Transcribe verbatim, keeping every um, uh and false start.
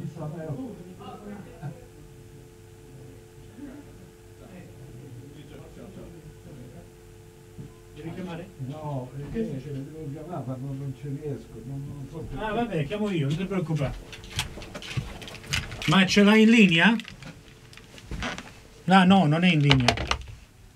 Devi chiamare? No, perché ce le devo chiamare, ma non, non ci riesco. Non, non so perché. Ah, vabbè, chiamo io, non ti preoccupare. Ma ce l'hai in linea? Ah, no, non è in linea.